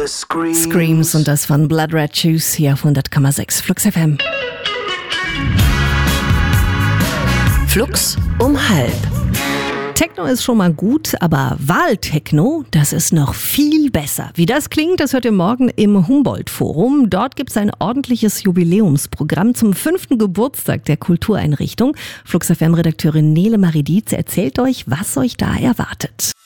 Screams und das von Blood Red Shoes hier auf 100,6 Flux FM. Flux um 12. Techno ist schon mal gut, aber Wahltechno, das ist noch viel besser. Wie das klingt, das hört ihr morgen im Humboldt-Forum. Dort gibt es ein ordentliches Jubiläumsprogramm zum 5. Geburtstag der Kultureinrichtung. Flux FM-Redakteurin Nele Marie Dietz erzählt euch, was euch da erwartet.